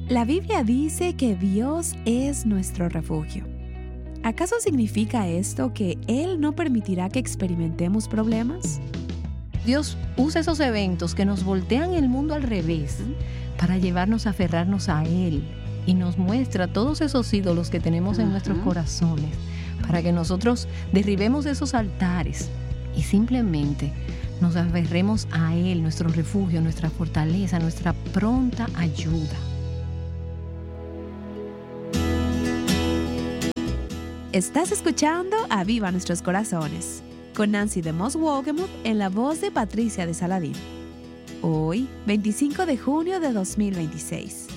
La Biblia dice que Dios es nuestro refugio. ¿Acaso significa esto que Él no permitirá que experimentemos problemas? Dios usa esos eventos que nos voltean el mundo al revés para llevarnos a aferrarnos a Él y nos muestra todos esos ídolos que tenemos en nuestros corazones para que nosotros derribemos esos altares y simplemente nos aferremos a Él, nuestro refugio, nuestra fortaleza, nuestra pronta ayuda. Estás escuchando Aviva Nuestros Corazones, con Nancy de Moss Wogemuth en la voz de Patricia de Saladín. Hoy, 25 de junio de 2026.